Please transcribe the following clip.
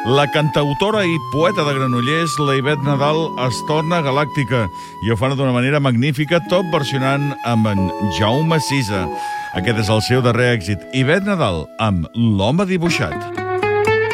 La cantautora i poeta de Granollers, la Ivet Nadal, es torna galàctica i ho fan d'una manera magnífica, tot versionant amb en Jaume Sisa. Aquest és el seu darrer èxit. Ivet Nadal, amb L'home dibuixat.